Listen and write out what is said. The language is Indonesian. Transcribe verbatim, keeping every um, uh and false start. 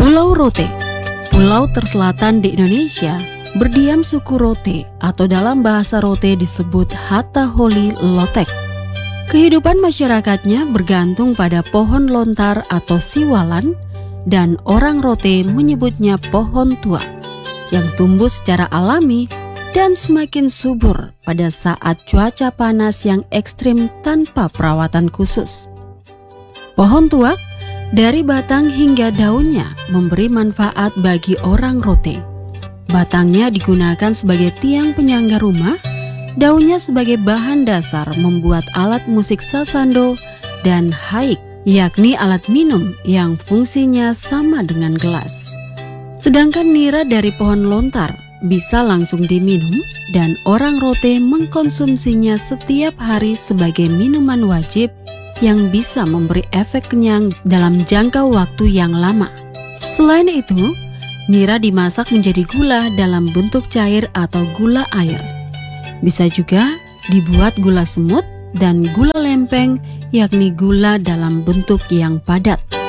Pulau Rote, pulau terselatan di Indonesia, berdiam suku Rote atau dalam bahasa Rote disebut Hataholi Lotek. Kehidupan masyarakatnya bergantung pada pohon lontar atau siwalan dan orang Rote menyebutnya pohon tua yang tumbuh secara alami dan semakin subur pada saat cuaca panas yang ekstrim tanpa perawatan khusus. Pohon tuak dari batang hingga daunnya memberi manfaat bagi orang Rote. Batangnya digunakan sebagai tiang penyangga rumah, daunnya sebagai bahan dasar membuat alat musik sasando dan haik, yakni alat minum yang fungsinya sama dengan gelas. Sedangkan nira dari pohon lontar bisa langsung diminum dan orang Rote mengkonsumsinya setiap hari sebagai minuman wajib yang bisa memberi efek kenyang dalam jangka waktu yang lama. Selain itu, nira dimasak menjadi gula dalam bentuk cair atau gula air. Bisa juga dibuat gula semut dan gula lempeng, yakni gula dalam bentuk yang padat.